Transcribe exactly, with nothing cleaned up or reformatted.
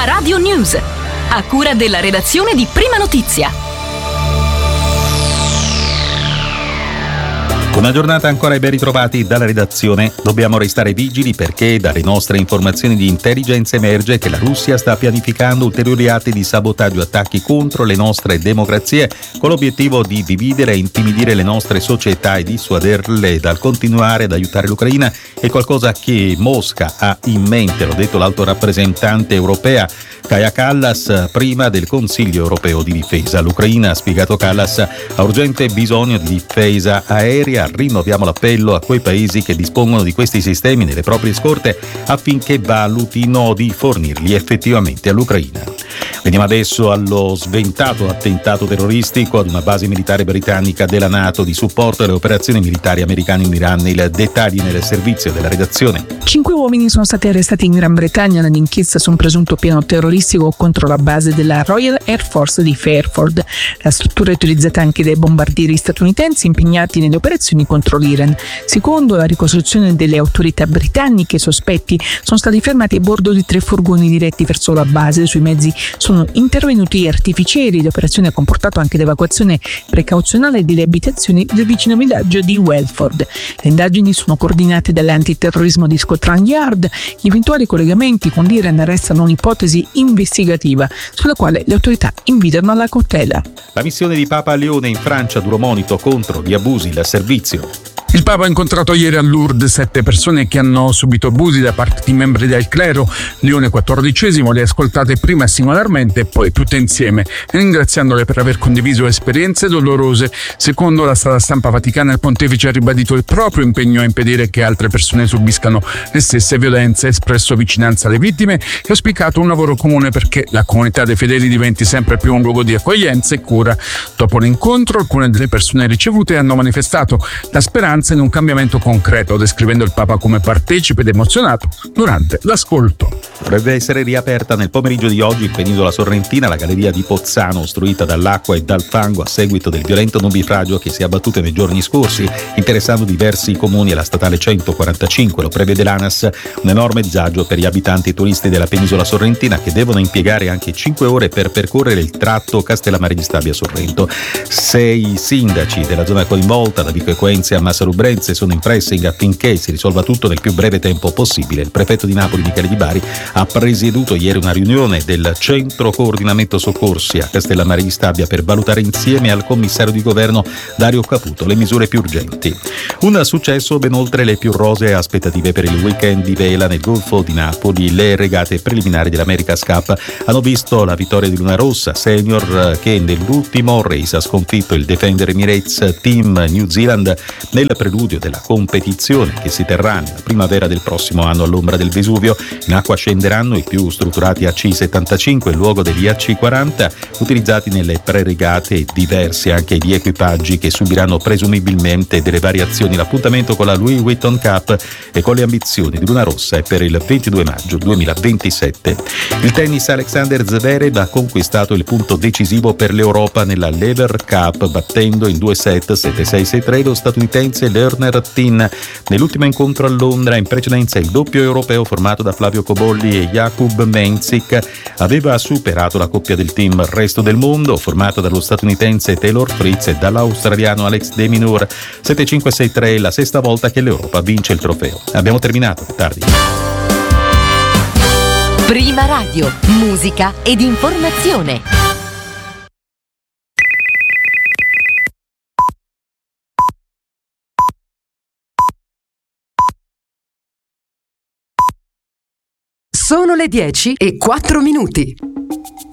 Prima Radio News, a cura della redazione di Prima Notizia. Una giornata ancora e ben ritrovati dalla redazione. Dobbiamo restare vigili perché dalle nostre informazioni di intelligence emerge che la Russia sta pianificando ulteriori atti di sabotaggio e attacchi contro le nostre democrazie con l'obiettivo di dividere e intimidire le nostre società e dissuaderle dal continuare ad aiutare l'Ucraina. È qualcosa che Mosca ha in mente, l'ha detto l'alto rappresentante europea Kaja Kallas prima del Consiglio europeo di difesa. L'Ucraina, ha spiegato Kallas, ha urgente bisogno di difesa aerea. Rinnoviamo l'appello a quei paesi che dispongono di questi sistemi nelle proprie scorte affinché valutino di fornirli effettivamente all'Ucraina. Veniamo adesso allo sventato attentato terroristico ad una base militare britannica della NATO di supporto alle operazioni militari americane in Iran. I dettagli nel servizio della redazione. Cinque uomini sono stati arrestati in Gran Bretagna nell'inchiesta su un presunto piano terroristico contro la base della Royal Air Force di Fairford. La struttura è utilizzata anche dai bombardieri statunitensi impegnati nelle operazioni contro l'Iran. Secondo la ricostruzione delle autorità britanniche, i sospetti sono stati fermati a bordo di tre furgoni diretti verso la base. Sui mezzi sono intervenuti artificieri. L'operazione ha comportato anche l'evacuazione precauzionale delle abitazioni del vicino villaggio di Welford. Le indagini sono coordinate dall'antiterrorismo di Scotland Yard. Gli eventuali collegamenti con l'Iran restano un'ipotesi investigativa sulla quale le autorità invitano alla cautela. La missione di Papa Leone in Francia, duro monito contro gli abusi del servizio. Il Papa ha incontrato ieri a Lourdes sette persone che hanno subito abusi da parte di membri del clero. Leone quattordicesimo le ha ascoltate prima singolarmente e poi tutte insieme, ringraziandole per aver condiviso esperienze dolorose. Secondo la sala stampa vaticana, il pontefice ha ribadito il proprio impegno a impedire che altre persone subiscano le stesse violenze, ha espresso vicinanza alle vittime e ha auspicato un lavoro comune perché la comunità dei fedeli diventi sempre più un luogo di accoglienza e cura. Dopo l'incontro, alcune delle persone ricevute hanno manifestato la speranza in un cambiamento concreto, descrivendo il Papa come partecipe ed emozionato durante l'ascolto. Dovrebbe essere riaperta nel pomeriggio di oggi in penisola sorrentina la galleria di Pozzano, ostruita dall'acqua e dal fango a seguito del violento nubifragio che si è abbattuto nei giorni scorsi, interessando diversi comuni e la statale centoquarantacinque. Lo prevede l'ANAS, un enorme disagio per gli abitanti e turisti della penisola sorrentina che devono impiegare anche cinque ore per percorrere il tratto Castellammare di Stabia Sorrento. Sei sindaci della zona coinvolta, da Vico Equenzia a Massa Lubrense, sono in pressing affinché si risolva tutto nel più breve tempo possibile. Il prefetto di Napoli, Michele Di Bari, ha presieduto ieri una riunione del Centro Coordinamento Soccorsi a Castellammare di Stabia per valutare insieme al commissario di governo Dario Caputo le misure più urgenti. Un successo ben oltre le più rosee aspettative per il weekend di vela nel Golfo di Napoli. Le regate preliminari dell'America's Cup hanno visto la vittoria di Luna Rossa Senior, che nell'ultimo race ha sconfitto il Defender Emirates Team New Zealand nel preludio della competizione che si terrà nella primavera del prossimo anno all'ombra del Vesuvio. In acqua scenderanno i più strutturati A C settantacinque in luogo degli A C quaranta utilizzati nelle pre-regate e diversi anche gli equipaggi che subiranno presumibilmente delle variazioni. L'appuntamento con la Louis Vuitton Cup e con le ambizioni di Luna Rossa è per il ventidue maggio duemilaventisette. Il tennis, Alexander Zverev ha conquistato il punto decisivo per l'Europa nella Lever Cup, battendo in due set sette sei sei tre lo statunitense Lerner Tin. Nell'ultimo incontro a Londra, in precedenza il doppio europeo formato da Flavio Cobolli e Jakub Mensik aveva superato la coppia del team Resto del Mondo, formata dallo statunitense Taylor Fritz e dall'australiano Alex de Minaur. sette cinque sei tre è la sesta volta che l'Europa vince il trofeo. Abbiamo terminato, è tardi. Prima Radio, musica ed informazione. Sono le dieci e quattro minuti.